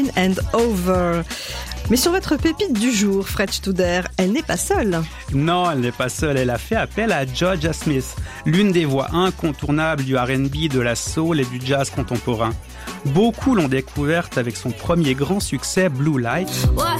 And Over. Mais sur votre pépite du jour, Fred Studer, elle n'est pas seule. Non, elle n'est pas seule. Elle a fait appel à Georgia Smith, l'une des voix incontournables du R&B, de la soul et du jazz contemporain. Beaucoup l'ont découverte avec son premier grand succès, Blue Light. What